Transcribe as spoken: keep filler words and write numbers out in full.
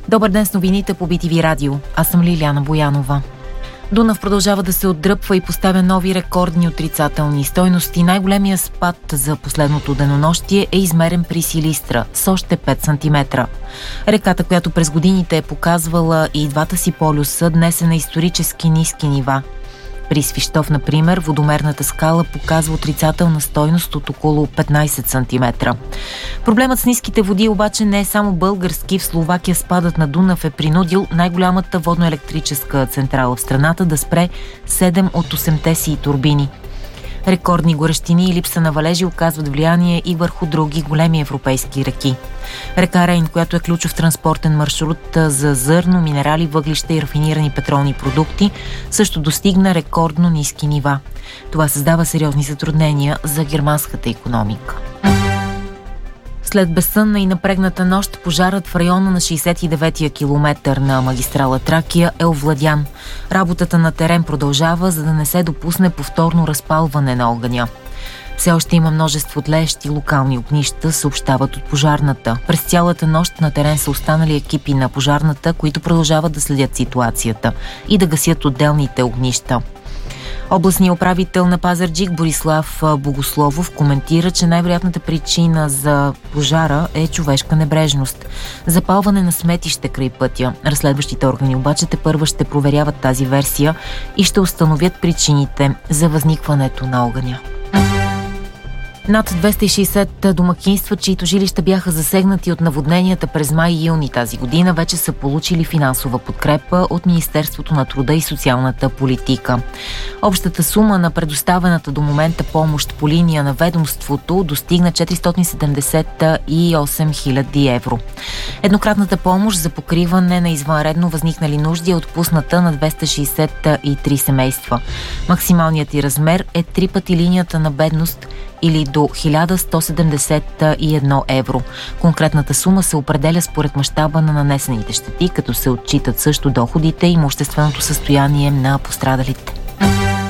Добър ден с новините по Би Ти Ви Радио. Аз съм Лиляна Боянова. Дунав продължава да се отдръпва и поставя нови рекордни отрицателни стойности. Най-големия спад за последното денонощие е измерен при Силистра с още пет сантиметра. Реката, която през годините е показвала и двата си полюса, днес е на исторически ниски нива. При Свищов, например, водомерната скала показва отрицателна стойност от около петнайсет сантиметра. Проблемът с ниските води обаче не е само български. В Словакия спадът на Дунав е принудил най-голямата водноелектрическа централа в страната да спре седем от осемте си турбини. Рекордни горещини и липса на валежи оказват влияние и върху други големи европейски реки. Река Рейн, която е ключов транспортен маршрут за зърно, минерали, въглища и рафинирани петролни продукти, също достигна рекордно ниски нива. Това създава сериозни затруднения за германската икономика. След безсънна и напрегната нощ, пожарът в района на шейсет и деветия километър на магистрала Тракия е овладян. Работата на терен продължава, за да не се допусне повторно разпалване на огъня. Все още има множество тлеещи локални огнища, съобщават от пожарната. През цялата нощ на терен са останали екипи на пожарната, които продължават да следят ситуацията и да гасят отделните огнища. Областният управител на Пазарджик Борислав Богословов коментира, че най-вероятната причина за пожара е човешка небрежност. Запалване на сметище край пътя. Разследващите органи обаче тепърва ще проверяват тази версия и ще установят причините за възникването на огъня. Над двеста и шейсет домакинства, чието жилища бяха засегнати от наводненията през май и юни тази година, вече са получили финансова подкрепа от Министерството на труда и социалната политика. Общата сума на предоставената до момента помощ по линия на ведомството достигна четиристотин седемдесет и осем хиляди евро. Еднократната помощ за покриване на извънредно възникнали нужди е отпусната на двеста шейсет и три семейства. Максималният й размер е три пъти линията на бедност или до хиляда сто седемдесет и едно евро. Конкретната сума се определя според мащаба на нанесените щети, като се отчитат също доходите и имущественото състояние на пострадалите.